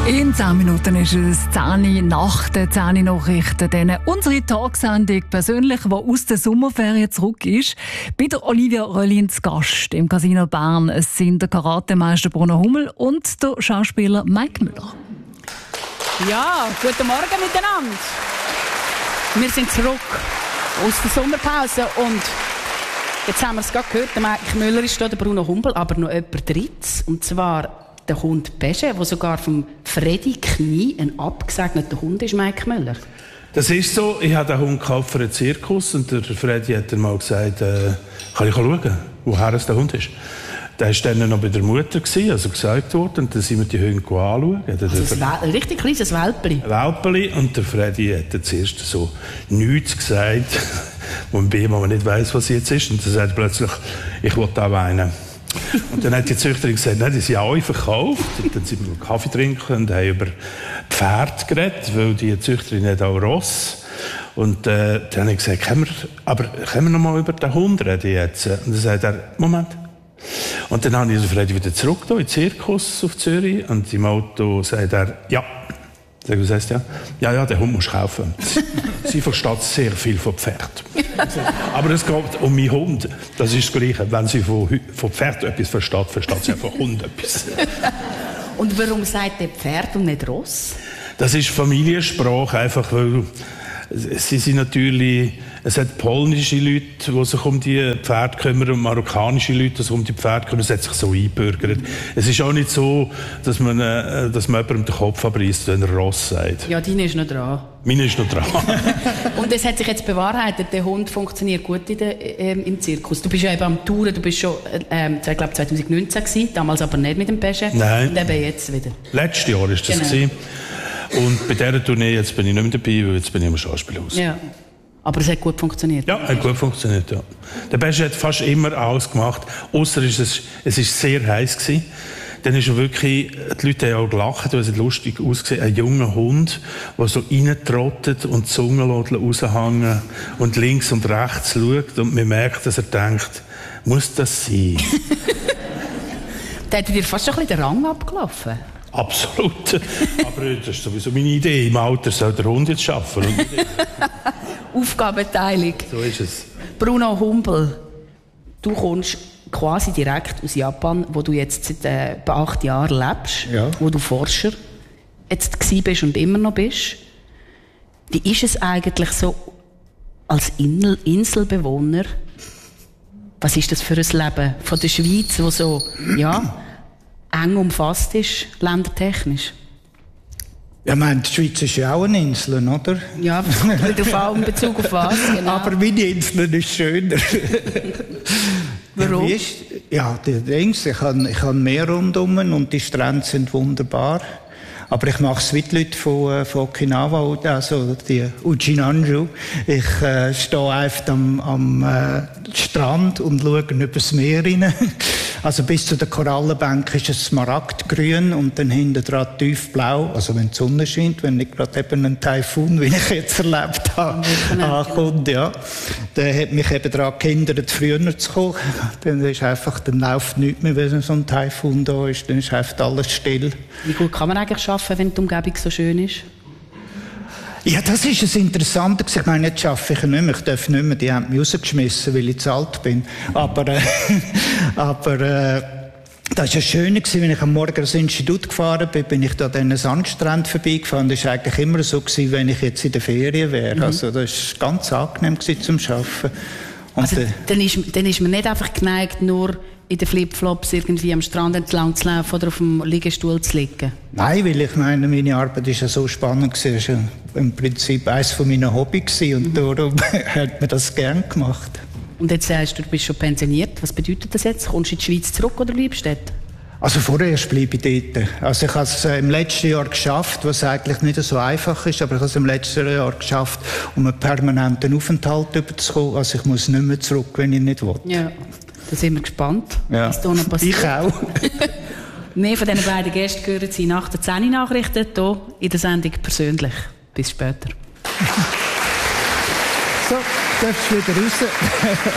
In 10 Minuten ist es 10 nach den 10 Nachrichten. Dann unsere Tagsendung persönlich, die aus der Sommerferien zurück ist. Bei der Olivia Röllin zu Gast im Casino Bern. Es sind der Karatemeister Bruno Hummel und der Schauspieler Mike Müller. Ja, guten Morgen miteinander. Wir sind zurück aus der Sommerpause und jetzt haben wir es gerade gehört, der Mike Müller ist da, der Bruno Hummel, aber noch jemand Drittes, und zwar der Hund Pesche, der sogar vom Freddy Knie ein abgesegneter Hund ist, Mike Müller. Das ist so. Ich habe den Hund gekauft für einen Zirkus und der Freddy hat dann mal gesagt, kann ich schauen, woher es der Hund ist. Der war dann noch bei der Mutter, also gesagt worden, und dann sind wir die Hunde anschauen. Also ein richtig kleines Welpeli. Ein Welpeli, und der Freddy hat dann zuerst so nichts gesagt, wo man nicht weiss, was jetzt ist. Und dann sagt er plötzlich, ich will auch weinen. Und dann hat die Züchterin gesagt, nein, die sind alle verkauft. Und dann sind wir Kaffee trinken und haben über Pferde geredet, weil die Züchterin hat auch Ross. Und dann habe ich gesagt, können wir noch mal über den Hund reden jetzt? Und dann sagt er, Moment. Und dann habe ich den Freddy wieder zurück in den Zirkus auf Zürich. Und im Auto sagt er, ja. Sag, was heisst ja? Ja, den Hund musst du kaufen. Sie versteht sehr viel von Pferd. Aber es geht um meinen Hund. Das ist das Gleiche. Wenn sie von Pferd etwas versteht, versteht sie auch von Hund etwas. Und warum sagt der Pferd und nicht Ross? Das ist Familiensprache, einfach weil sie sind natürlich, es hat polnische Leute, die sich um die Pferde kümmern, und marokkanische Leute, die sich um die Pferde kümmern. Es hat sich so eingebürgert. Es ist auch nicht so, dass man jemandem den Kopf abreißt, wenn er Ross sagt. Ja, deine ist noch dran. Meine ist noch dran. Und es hat sich jetzt bewahrheitet, der Hund funktioniert gut im Zirkus. Du bist ja eben am Touren, du bist schon, ich glaube 2019 gewesen, damals aber nicht mit dem Pesche. Nein. Und eben jetzt wieder. Letztes Jahr war das. Genau. Und bei dieser Tournee jetzt bin ich nicht mehr dabei, weil jetzt bin ich im Schauspielhaus. Ja. Aber es hat gut funktioniert. Ja, hat gut funktioniert, ja. Der Pesche hat fast immer alles gemacht, ausser es war sehr heiß gewesen. Dann ist er wirklich, die Leute haben auch gelacht, weil es lustig ausgesehen, ein junger Hund, der so reintrottet und die Zunge raushängen und links und rechts schaut, und man merkt, dass er denkt, muss das sein? Da hat dir fast ein bisschen den Rang abgelaufen. Absolut. Aber das ist sowieso meine Idee. Im Alter soll der Hund jetzt arbeiten. Aufgabenteilung. So ist es. Bruno Hummel, du kommst quasi direkt aus Japan, wo du jetzt seit 8 Jahren lebst, ja. Wo du Forscher jetzt gewesen bist und immer noch bist. Wie ist es eigentlich so als Inselbewohner? Was ist das für ein Leben von der Schweiz, wo so, ja, eng umfasst ist, ländertechnisch? Ja, ich meine, die Schweiz ist ja auch eine Insel, oder? Ja, in Bezug auf was, genau. Aber meine Insel ist schöner. Warum? Ja, ich habe Meer rundum und die Strände sind wunderbar. Aber ich mache es wie die Leute von Okinawa, also die Ujinanju. Ich stehe einfach am Strand und schaue übers Meer rein. Also bis zu der Korallenbank ist es smaragdgrün und dann hinten dran tiefblau. Also wenn die Sonne scheint, wenn nicht gerade eben ein Taifun, wie ich jetzt erlebt habe, ankommt, ja. Der hat mich eben daran gehindert, früher zu kommen. Dann läuft nichts mehr, wenn so ein Taifun da ist. Dann ist einfach alles still. Wie gut kann man eigentlich arbeiten, wenn die Umgebung so schön ist? Ja, das ist das Interessante. Ich meine, jetzt arbeite ich nicht mehr. Ich darf nicht mehr. Die haben mich rausgeschmissen, weil ich zu alt bin. Aber das war ja schön, wenn ich am Morgen ins Institut gefahren bin, bin ich da an diesen Sandstrand vorbeigefahren. Das war eigentlich immer so, wenn ich jetzt in der Ferien wäre. Also das war ganz angenehm zum Arbeiten. Und also, dann ist man nicht einfach geneigt, nur in den Flipflops irgendwie am Strand entlang zu laufen oder auf dem Liegestuhl zu liegen? Nein, weil ich meine, meine Arbeit ist ja so spannend gewesen. Das war ja im Prinzip eines von meinen Hobbys und darum hat man das gern gemacht. Und jetzt sagst du, du bist schon pensioniert. Was bedeutet das jetzt? Kommst du in die Schweiz zurück oder bleibst du dort? Also vorerst bleibe ich dort. Also ich habe es im letzten Jahr geschafft, was eigentlich nicht so einfach ist, aber ich habe es im letzten Jahr geschafft, um einen permanenten Aufenthalt überzukommen. Also ich muss nicht mehr zurück, wenn ich nicht will. Ja. Da sind wir gespannt, was da noch passiert. Ich auch. Mehr von diesen beiden Gästen hören Sie nach der 10 Nachrichten hier in der Sendung persönlich. Bis später. So, darfst du wieder raus.